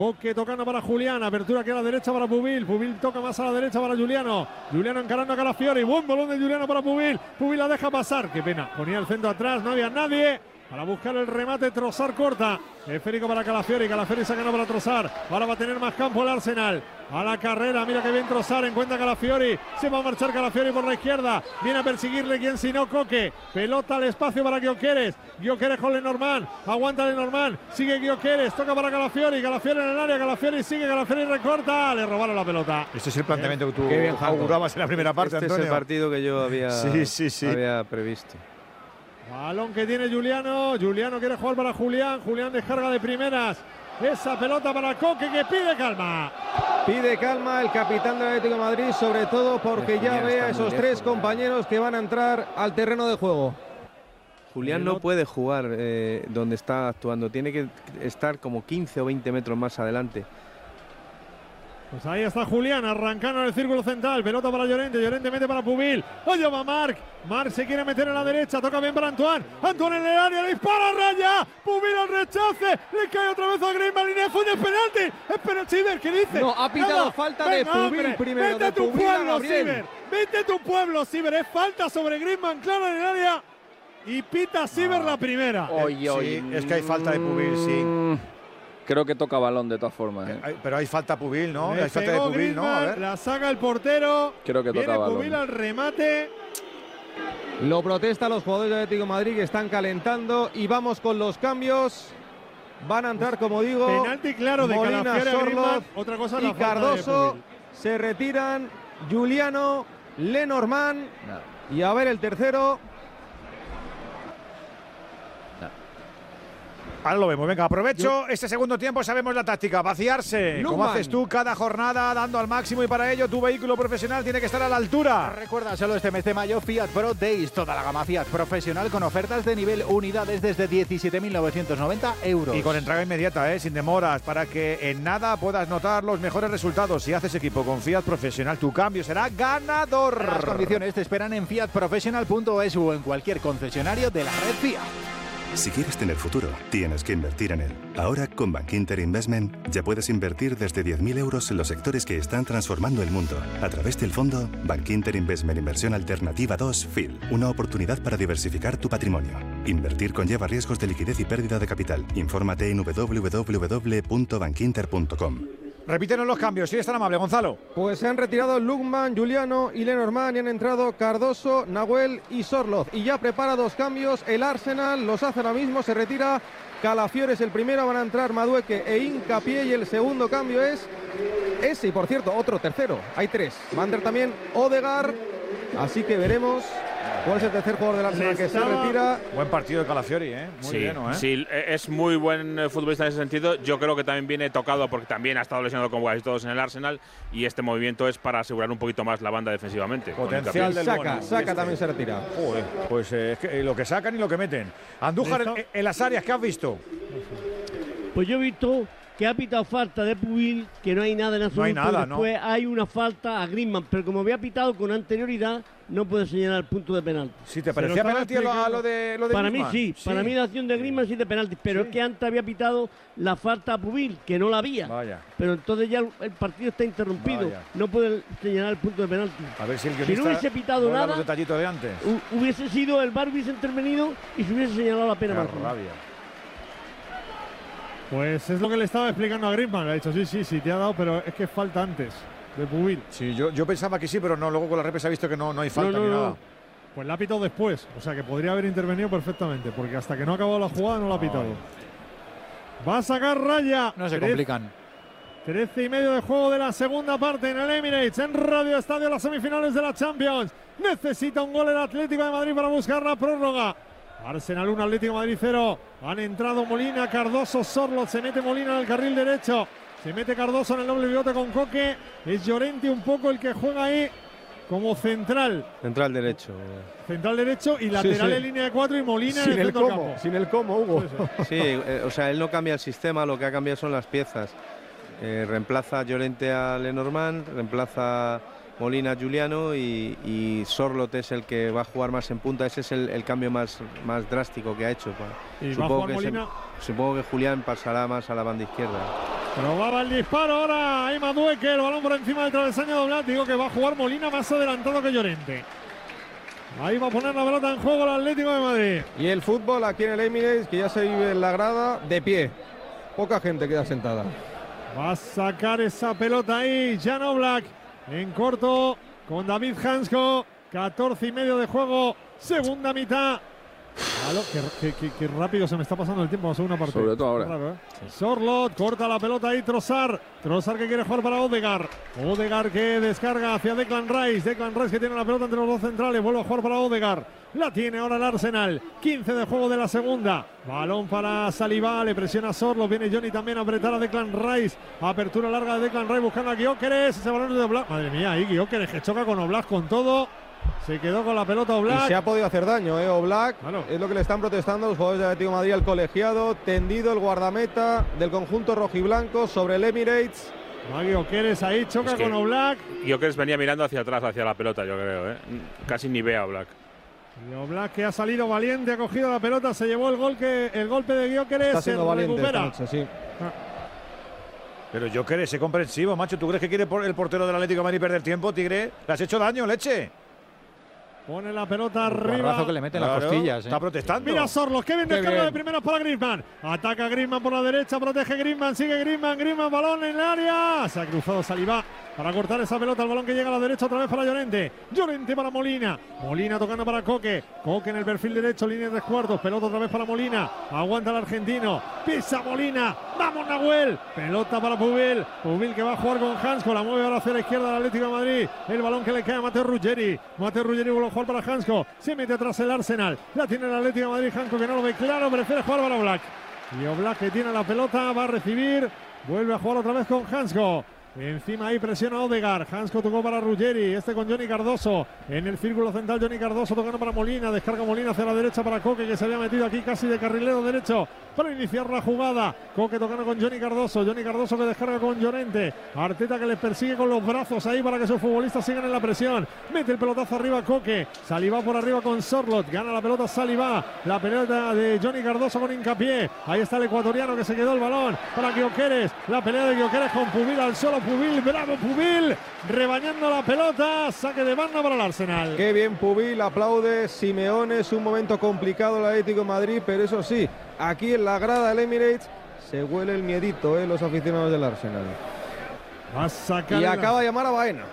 Coque tocando para Julián, apertura que a la derecha para Pubil, Pubil toca más a la derecha para Giuliano, Giuliano encarando a Calafiori, buen balón de Giuliano para Pubil, Pubil la deja pasar, qué pena, ponía el centro atrás, no había nadie para buscar el remate, Trossard corta, esférico para Calafiori, Calafiori sacando para Trossard, ahora va a tener más campo el Arsenal, a la carrera, mira que bien Trossard, encuentra a Calafiori, se va a marchar Calafiori por la izquierda, viene a perseguirle quien si no Coque, pelota al espacio para Gyökeres con Lenormand, aguanta Lenormand, sigue Gyökeres, toca para Calafiori, Calafiori en el área, Calafiori sigue, Calafiori recorta, le robaron la pelota. Este es el planteamiento que tú augurabas en la primera parte, Antonio. Este es el partido que yo había previsto. Balón que tiene Giuliano, Giuliano quiere jugar para Julián, Julián descarga de primeras, esa pelota para Coque que pide calma. Pide calma el capitán del Atlético de Madrid, sobre todo porque ya ve a esos tres compañeros que van a entrar al terreno de juego. Julián no puede jugar donde está actuando, tiene que estar como 15 o 20 metros más adelante. Pues ahí está Julián, arrancando en el círculo central, pelota para Llorente, Llorente mete para Pubil, oye va Marc se quiere meter en la derecha, toca bien para Antoine, Antoine en el área, le dispara a raya, Pubil al rechace, le cae otra vez a Griezmann, línea de fondo, es penalti, espera Ciber, ¿qué dice? No, ha pitado falta de Pubil primero, vete a tu pueblo, Ciber, vete a tu pueblo, Ciber, es falta sobre Griezmann, claro en el área, y pita Ciber la primera. Sí, es que hay falta de Pubil, sí. Creo que toca balón de todas formas. Pero hay falta Pubil, ¿no? Hay falta de Pubil, ¿no? A ver. La saca el portero. Creo que toca balón. Pubil al remate. Lo protestan los jugadores del Atlético de Madrid que están calentando y vamos con los cambios. Van a entrar, como digo, penalti claro de Molina, Sorloth, otra cosa y Cardoso. Se retiran Giuliano, Lenormand y a ver el tercero. Ahora lo vemos, venga, aprovecho este segundo tiempo, sabemos la táctica, vaciarse, como haces tú cada jornada, dando al máximo y para ello tu vehículo profesional tiene que estar a la altura. Recuerda, solo este mes de mayo Fiat Pro Days, toda la gama Fiat profesional con ofertas de nivel unidades desde 17.990 euros. Y con entrega inmediata, sin demoras, para que en nada puedas notar los mejores resultados. Si haces equipo con Fiat Profesional, tu cambio será ganador. Las condiciones te esperan en fiatprofessional.es o en cualquier concesionario de la red Fiat. Si quieres tener futuro, tienes que invertir en él. Ahora, con Bankinter Investment, ya puedes invertir desde 10.000 euros en los sectores que están transformando el mundo. A través del fondo Bankinter Investment Inversión Alternativa 2 FIL. Una oportunidad para diversificar tu patrimonio. Invertir conlleva riesgos de liquidez y pérdida de capital. Infórmate en www.bankinter.com. Repítenos los cambios, si eres tan amable, Gonzalo. Pues se han retirado Lukman, Giuliano y Lenormand y han entrado Cardoso, Nahuel y Sorloth. Y ya prepara dos cambios el Arsenal, los hace ahora mismo, se retira Calafiori es el primero, van a entrar Madueque e Hincapié y el segundo cambio es ese y por cierto otro tercero, hay tres. Va a entrar también Odegaard, así que veremos cuál es el tercer jugador del Arsenal que se retira. Buen partido de Calafiori, muy bien, ¿eh? Sí, es muy buen futbolista en ese sentido. Yo creo que también viene tocado porque también ha estado lesionado como casi todos en el Arsenal y este movimiento es para asegurar un poquito más la banda defensivamente. Potencial del Saka también se retira. Joder, pues es que lo que sacan y lo que meten. Andújar en las áreas, ¿qué has visto? Pues yo he visto que ha pitado falta de Pubil, que no hay nada en absoluto. No hay nada, después hay una falta a Griezmann, pero como había pitado con anterioridad, no puede señalar el punto de penalti. ¿Sí te parecía penalti a lo de Para Griezmann? mí sí, para mí la acción de Griezmann sí de penalti, pero es que antes había pitado la falta a Pubil, que no la había. Vaya. Pero entonces ya el partido está interrumpido. Vaya. No puede señalar el punto de penalti. A ver si el Si no hubiese pitado nada, los detallitos de antes. hubiese sido el VAR, hubiese intervenido y se hubiese señalado la pena máxima. Rabia. Pues es lo que le estaba explicando a Griezmann. Le ha dicho, sí, te ha dado, pero es que falta antes de Pubil. Sí, yo pensaba que sí, pero no, luego con la repesa he visto que no hay falta ni nada. Pues la ha pitado después, o sea que podría haber intervenido perfectamente, porque hasta que no ha acabado la jugada no la ha pitado. Va a sacar raya. No se complican. 13 y medio de juego de la segunda parte en el Emirates, en Radio Estadio, las semifinales de la Champions. Necesita un gol el Atlético de Madrid para buscar la prórroga. Arsenal 1, Atlético de Madrid 0. Han entrado Molina, Cardoso, Sorloth. Se mete Molina en el carril derecho. Se mete Cardoso en el doble pivote con Coque. Es Llorente un poco el que juega ahí como central. Central derecho. Central derecho y lateral en línea de 4 y Molina en el centro del campo. Sin el cómo, Hugo. Sí, o sea, él no cambia el sistema, lo que ha cambiado son las piezas. Reemplaza a Llorente a Lenormand, reemplaza Molina, Giuliano y Sorloth es el que va a jugar más en punta. Ese es el cambio más drástico que ha hecho. Y supongo que Julián pasará más a la banda izquierda. Probaba el disparo ahora ahí Madueque, el balón por encima del travesaño de Oblak. Digo que va a jugar Molina más adelantado que Llorente. Ahí va a poner la pelota en juego el Atlético de Madrid. Y el fútbol aquí en el Emirates, que ya se vive en la grada de pie. Poca gente queda sentada. Va a sacar esa pelota ahí Jan Oblak en corto con David Hansko. 14:30 de juego, segunda mitad. Qué rápido se me está pasando el tiempo en la segunda parte. Sobre todo ahora. Claro, Sorloth corta la pelota ahí, Trossard que quiere jugar para Odegaard. Odegaard que descarga hacia Declan Rice. Declan Rice que tiene la pelota entre los dos centrales. Vuelve a jugar para Odegaard. La tiene ahora el Arsenal. 15 de juego de la segunda. Balón para Saliba. Le presiona Sorloth. Viene Johnny también a apretar a Declan Rice. Apertura larga de Declan Rice buscando a Gyökeres. Ese balón es de Oblak. Madre mía, ahí Gyökeres que choca con Oblak con todo. Se quedó con la pelota Oblak. Y se ha podido hacer daño, Oblak. Claro. Es lo que le están protestando los jugadores del Atlético de Madrid al colegiado. Tendido el guardameta del conjunto rojiblanco sobre el Emirates. Gyökeres ahí choca con Oblak. Gyökeres venía mirando hacia atrás, hacia la pelota, yo creo. Casi ni ve a Oblak. Y Oblak que ha salido valiente, ha cogido la pelota, se llevó el golpe de Gyökeres. Está siendo valiente recupera. esta noche, sí. Pero Gyökeres es comprensivo, macho. ¿Tú crees que quiere el portero del Atlético de Madrid perder tiempo, Tigre? Le has hecho daño, leche. Pone la pelota arriba. Guarrazo que le mete en las costillas. Está protestando. Mira Sorloth, que bien descarga de primeras para Griezmann. Ataca Griezmann por la derecha, protege Griezmann, sigue Griezmann, balón en el área. Se ha cruzado Saliba para cortar esa pelota, el balón que llega a la derecha otra vez para Llorente. Llorente para Molina. Molina tocando para Koke. Koke en el perfil derecho, línea de 3/4. Pelota otra vez para Molina. Aguanta el argentino. Pisa Molina. Vamos Nahuel. Pelota para Pubil. Pubil que va a jugar con Hansko. La mueve ahora hacia la izquierda del Atlético de Madrid. El balón que le cae a Mateo Ruggeri. Mateo Ruggeri vuelve a jugar para Hansko. Se mete atrás el Arsenal. La tiene el Atlético de Madrid. Hansko que no lo ve claro. Prefiere jugar para Oblak. Y Oblak que tiene la pelota. Va a recibir. Vuelve a jugar otra vez con Hansko. Encima ahí presiona Odegaard. Hansko tocó para Ruggeri. Este con Johnny Cardoso. En el círculo central Johnny Cardoso tocando para Molina. Descarga Molina hacia la derecha para Koke, que se había metido aquí casi de carrilero derecho para iniciar la jugada. Koke tocando con Johnny Cardoso. Johnny Cardoso que descarga con Llorente. Arteta que les persigue con los brazos ahí para que sus futbolistas sigan en la presión. Mete el pelotazo arriba Koke. Saliba por arriba con Sorloth. Gana la pelota Saliba. La pelota de Johnny Cardoso con hincapié. Ahí está el ecuatoriano que se quedó el balón para Gyökeres. La pelea de Gyökeres con Pubil al solo. Pubil, bravo Pubil, rebañando la pelota, saque de banda para el Arsenal. Qué bien Pubil, aplaude Simeone, es un momento complicado el Atlético de Madrid, pero eso sí, aquí en la grada del Emirates se huele el miedito, los aficionados del Arsenal. Va a sacar y acaba de llamar a Baena.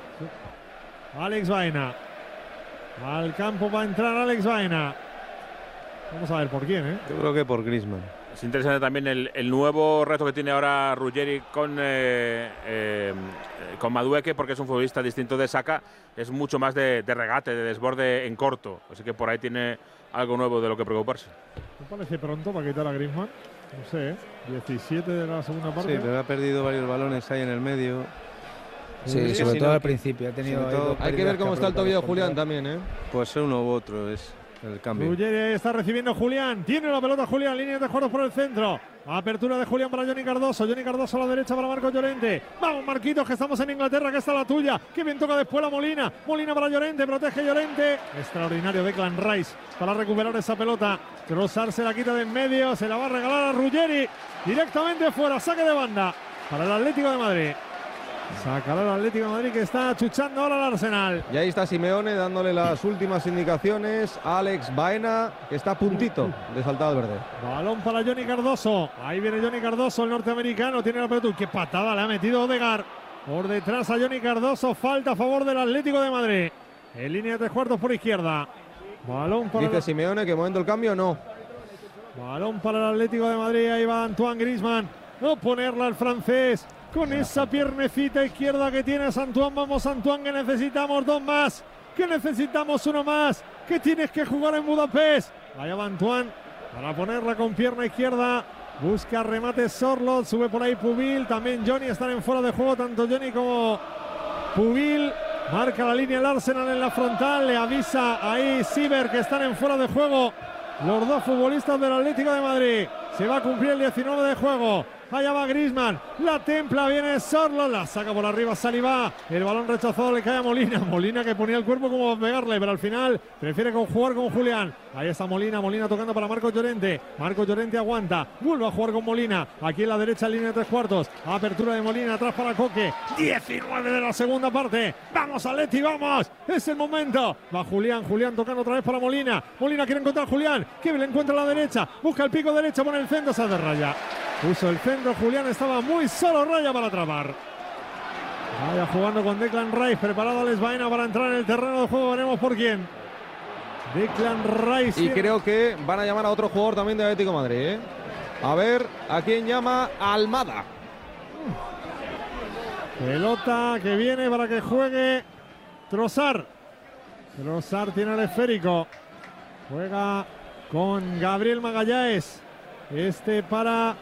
Alex Baena. Al campo va a entrar Alex Baena. Vamos a ver por quién, Yo creo que por Griezmann. Es interesante también el nuevo reto que tiene ahora Ruggeri con Madueque, porque es un futbolista distinto de Saka, es mucho más de regate, de desborde en corto. Así que por ahí tiene algo nuevo de lo que preocuparse. ¿No parece pronto para quitar a Griezmann? No sé, 17 de la segunda parte. Sí, pero ha perdido varios balones ahí en el medio. Sí, sobre todo al principio. Ha tenido hay que ver cómo está el tobillo de Julián también, Pues uno u otro es el cambio. Ruggeri está recibiendo Julián. Tiene la pelota Julián. Línea de juegos por el centro. Apertura de Julián para Johnny Cardoso. Johnny Cardoso a la derecha para Marcos Llorente. Vamos, Marquitos, que estamos en Inglaterra, que está la tuya. Que bien toca después la Molina. Molina para Llorente. Protege Llorente. Extraordinario Declan Rice para recuperar esa pelota. Trossard se la quita de en medio. Se la va a regalar a Ruggeri. Directamente fuera. Saque de banda para el Atlético de Madrid. Sacará el Atlético de Madrid que está achuchando ahora al Arsenal. Y ahí está Simeone dándole las últimas indicaciones a Alex Baena, que está a puntito de saltar al verde. Balón para Johnny Cardoso. Ahí viene Johnny Cardoso, el norteamericano. Tiene la pelota. ¡Qué patada le ha metido Odegaard! Por detrás a Johnny Cardoso. Falta a favor del Atlético de Madrid. En línea de 3/4 por izquierda. Balón para... Dice Simeone que momento el cambio no. Balón para el Atlético de Madrid. Ahí va Antoine Griezmann. No ponerla al francés. Con esa piernecita izquierda que tienes, Antoine. Vamos, Antoine, que necesitamos dos más. Que necesitamos uno más. Que tienes que jugar en Budapest. Allá va Antoine para ponerla con pierna izquierda. Busca remate Sorloth. Sube por ahí Pubil. También Johnny están en fuera de juego. Tanto Johnny como Pubil. Marca la línea el Arsenal en la frontal. Le avisa ahí Siber que están en fuera de juego los dos futbolistas del Atlético de Madrid. Se va a cumplir el 19 de juego. Allá va Griezmann, la templa, viene Sorloth, la saca por arriba Saliba, el balón rechazado le cae a Molina, Molina que ponía el cuerpo como a pegarle, pero al final prefiere jugar con Julián. Ahí está Molina tocando para Marcos Llorente. Marcos Llorente aguanta, vuelve a jugar con Molina. Aquí en la derecha, línea de 3/4. Apertura de Molina, atrás para Coque. 19 de la segunda parte. Vamos, Atleti, vamos. Es el momento. Va Julián tocando otra vez para Molina. Molina quiere encontrar a Julián, que le encuentra a la derecha. Busca el pico derecho, pone el centro, se hace raya. Puso el centro, Julián estaba muy solo, raya para atrapar. Vaya jugando con Declan Rice, preparado Alex Baena para entrar en el terreno de juego, veremos por quién. Declan Rice. Y creo que van a llamar a otro jugador también de Atlético de Madrid, ¿eh? A ver, ¿a quién llama? Almada. Pelota que viene para que juegue Trossard. Trossard tiene el esférico. Juega con Gabriel Magallanes. Para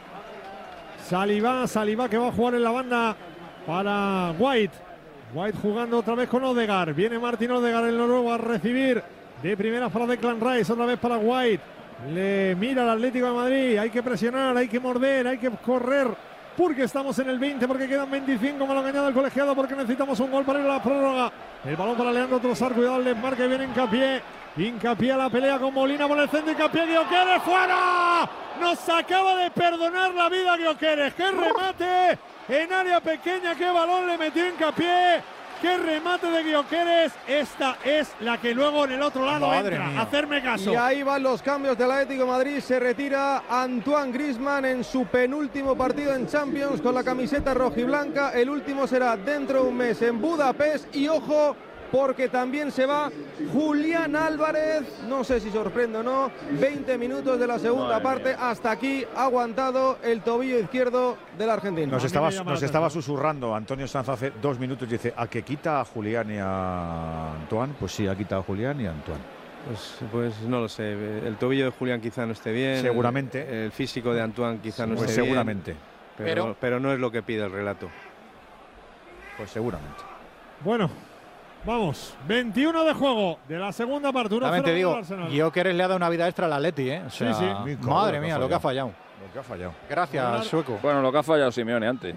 Saliba. Saliba que va a jugar en la banda para White. White jugando otra vez con Odegaard. Viene Martín Odegaard, el noruego, a recibir de primera para Declan Rice. Otra vez para White. Le mira al Atlético de Madrid. Hay que presionar, hay que morder, hay que correr. Porque estamos en el 20, porque quedan 25, me lo añade el colegiado, porque necesitamos un gol para ir a la prórroga. El balón para Leandro Trossard, cuidado el desmarque, viene Hincapié a la pelea con Molina por el centro, Hincapié, Gyökeres, ¡fuera! Nos acaba de perdonar la vida Gyökeres. ¡Qué remate! En área pequeña, qué balón le metió Hincapié. ¡Qué remate de Gyökeres! Esta es la que luego en el otro lado Madre entra. mía. Hacerme caso. Y ahí van los cambios del Atlético de Madrid. Se retira Antoine Griezmann en su penúltimo partido en Champions con la camiseta rojiblanca. El último será dentro de un mes en Budapest. Y ojo, porque también se va Julián Álvarez. No sé si sorprende o no. 20 minutos de la segunda parte. Hasta aquí ha aguantado el tobillo izquierdo del argentino. Nos estaba susurrando Antonio Sanz hace 2 minutos. Dice, ¿a qué quita a Julián y a Antoine? Pues sí, ha quitado a Julián y a Antoine. Pues no lo sé. El tobillo de Julián quizá no esté bien. Seguramente. El físico de Antoine quizá no esté seguramente. bien. Pero no es lo que pide el relato. Pues seguramente. Bueno, vamos, 21 de juego de la segunda parte. También te digo, Gyökeres le ha dado una vida extra al Atleti, ¿eh? O sea, sí. Madre mía, lo que ha fallado. Gracias, Sueco. Bueno, lo que ha fallado Simeone antes.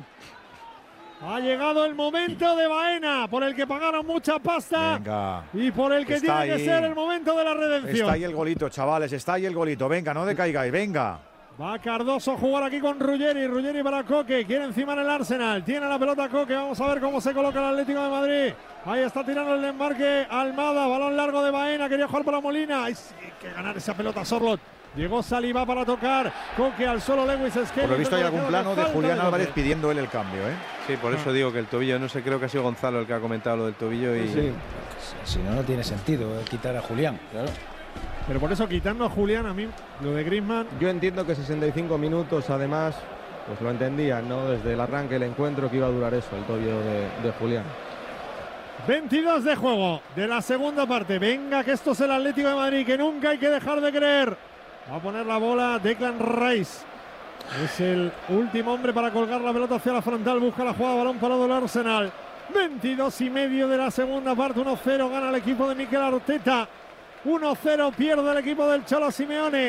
Ha llegado el momento de Baena, por el que pagaron mucha pasta. Venga. Y por el que tiene que ser el momento de la redención. Está ahí el golito, chavales, está ahí el golito. Venga, no decaigáis, venga. Va Cardoso a jugar aquí con Ruggeri. Ruggeri para Coque. Quiere encima el Arsenal. Tiene la pelota Coque. Vamos a ver cómo se coloca el Atlético de Madrid. Ahí está tirando el desmarque Almada. Balón largo de Baena. Quería jugar para Molina. Hay que ganar esa pelota Sorloth. Llegó Saliba para tocar. Coque al solo Lewis Skelly. Por lo visto hay algún plano de Julián Álvarez pidiendo él el cambio, ¿eh? Sí, por eso digo que el tobillo, no sé, creo que ha sido Gonzalo el que ha comentado lo del tobillo. Y sí. Si no, no tiene sentido quitar a Julián. Claro. Pero por eso, quitando a Julián, a mí, lo de Griezmann. Yo entiendo que 65 minutos, además, pues lo entendían, ¿no? Desde el arranque del encuentro que iba a durar eso, el tobillo de Julián. 22 de juego de la segunda parte. Venga, que esto es el Atlético de Madrid, que nunca hay que dejar de creer. Va a poner la bola Declan Rice. Es el último hombre para colgar la pelota hacia la frontal. Busca la jugada, balón parado del Arsenal. 22:30 de la segunda parte. 1-0 gana el equipo de Mikel Arteta. 1-0 pierde el equipo del Cholo Simeone.